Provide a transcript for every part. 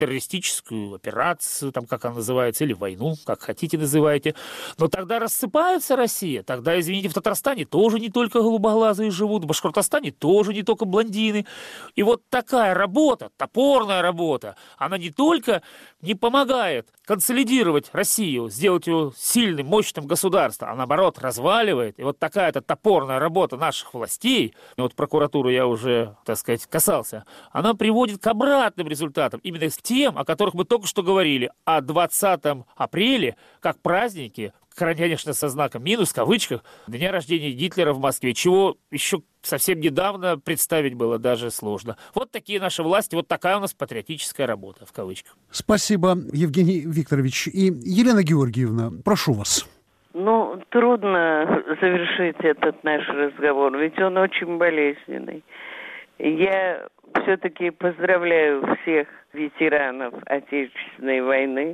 террористическую операцию, там, как она называется, или войну, как хотите называйте. Но тогда рассыпается Россия. Тогда, извините, в Татарстане тоже не только голубоглазые живут, в Башкортостане тоже не только блондины. И вот такая работа, топорная работа, она не только не помогает консолидировать Россию, сделать ее сильным, мощным государством, а наоборот разваливает. И вот такая-то топорная работа наших властей, вот прокуратуру я уже, так сказать, касался, она приводит к обратным результатам, именно к тем, о которых мы только что говорили, о 20 апреля, как праздники, конечно, со знаком минус, в кавычках, дня рождения Гитлера в Москве, чего еще совсем недавно представить было даже сложно. Вот такие наши власти, вот такая у нас патриотическая работа, в кавычках. Спасибо, Евгений Викторович. И Елена Георгиевна, прошу вас. Трудно завершить этот наш разговор, ведь он очень болезненный. Я все-таки поздравляю всех ветеранов Отечественной войны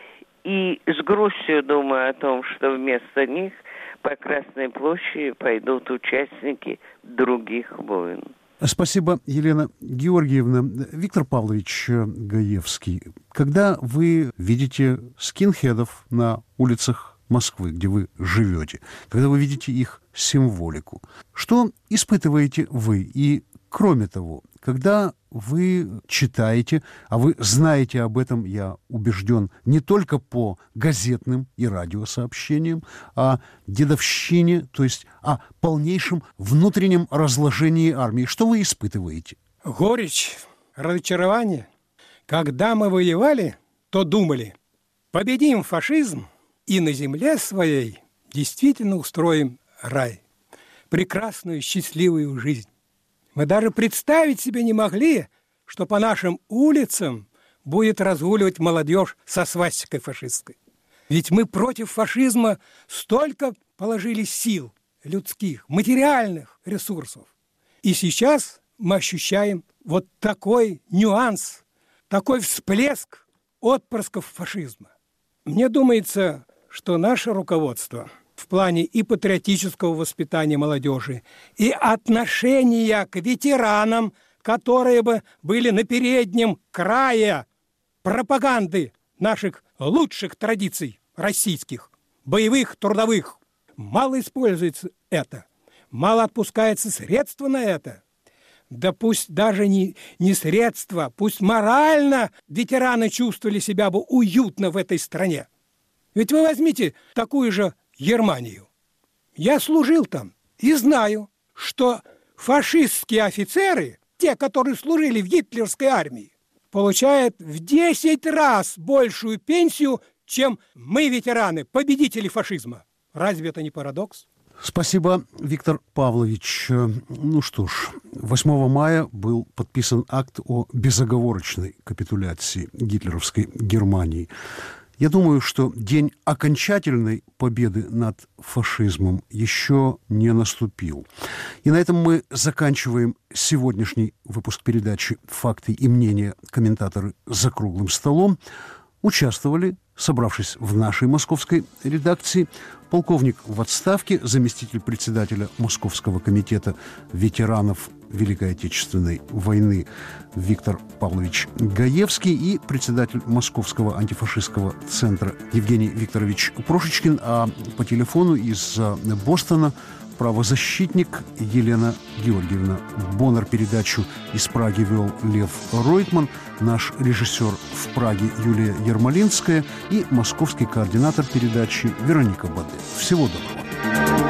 и с грустью думаю о том, что вместо них по Красной площади пойдут участники других войн. Спасибо, Елена Георгиевна. Виктор Павлович Гаевский, когда вы видите скинхедов на улицах Москвы, где вы живете, когда вы видите их символику, что испытываете вы? И кроме того, когда вы читаете, а вы знаете об этом, я убежден, не только по газетным и радиосообщениям, о дедовщине, то есть о полнейшем внутреннем разложении армии, что вы испытываете? Горечь, разочарование. Когда мы воевали, то думали, победим фашизм и на земле своей действительно устроим рай, прекрасную счастливую жизнь. Мы даже представить себе не могли, что по нашим улицам будет разгуливать молодежь со свастикой фашистской. Ведь мы против фашизма столько положили сил людских, материальных ресурсов. И сейчас мы ощущаем вот такой нюанс, такой всплеск отпрысков фашизма. Мне думается, что наше руководство в плане и патриотического воспитания молодежи, и отношения к ветеранам, которые бы были на переднем крае пропаганды наших лучших традиций российских, боевых, трудовых. Мало используется это, мало отпускается средства на это. Да пусть даже не средства, пусть морально ветераны чувствовали себя бы уютно в этой стране. Ведь вы возьмите такую же Германию. Я служил там и знаю, что фашистские офицеры, те, которые служили в гитлерской армии, получают в 10 раз большую пенсию, чем мы, ветераны, победители фашизма. Разве это не парадокс? Спасибо, Виктор Павлович. Ну что ж, 8 мая был подписан акт о безоговорочной капитуляции гитлеровской Германии. Я думаю, что день окончательной победы над фашизмом еще не наступил. И на этом мы заканчиваем сегодняшний выпуск передачи «Факты и мнения. Комментаторы за круглым столом». Участвовали, собравшись в нашей московской редакции, полковник в отставке, заместитель председателя Московского комитета ветеранов Великой Отечественной войны Виктор Павлович Гаевский и председатель Московского антифашистского центра Евгений Викторович Прошечкин, а по телефону из Бостона правозащитник Елена Георгиевна Боннер. Передачу из Праги вел Лев Ройтман, наш режиссер в Праге Юлия Ермолинская и московский координатор передачи Вероника Баде. Всего доброго.